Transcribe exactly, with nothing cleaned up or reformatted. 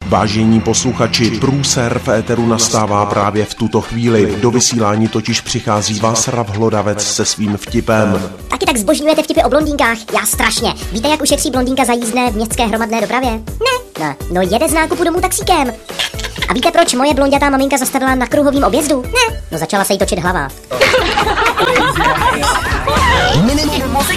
Vážení posluchači, průser v éteru nastává právě v tuto chvíli. Do vysílání totiž přichází Václav Hlodavec se svým vtipem. Taky tak zbožňujete vtipy o blondýnkách? Já strašně. Víte, jak ušetří blondýnka za jízdné v městské hromadné dopravě? Ne. Ne. No jede z nákupu domů taxíkem. A víte, proč moje blondětá maminka zastavila na kruhovém objezdu? Ne. No začala se jí točit hlava. Minimum muziky.